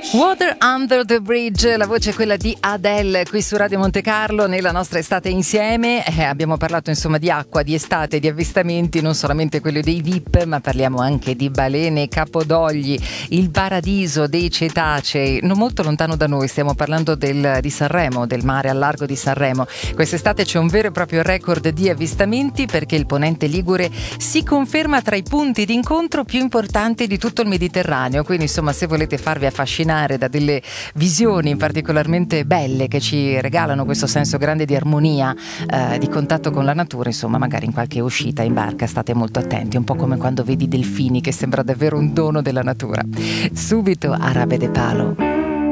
Water Under the Bridge, la voce è quella di Adele qui su Radio Monte Carlo nella nostra estate insieme. Abbiamo parlato insomma di acqua, di estate, di avvistamenti, non solamente quelli dei VIP, ma parliamo anche di balene, capodogli, il paradiso dei cetacei, non molto lontano da noi. Stiamo parlando di Sanremo, del mare al largo di Sanremo. Quest'estate c'è un vero e proprio record di avvistamenti perché il ponente ligure si conferma tra i punti di incontro più importanti di tutto il Mediterraneo. Quindi insomma, se volete farvi affascinare da delle visioni particolarmente belle che ci regalano questo senso grande di armonia, di contatto con la natura, insomma magari in qualche uscita in barca state molto attenti, un po' come quando vedi i delfini, che sembra davvero un dono della natura. Subito Arabe de Palo.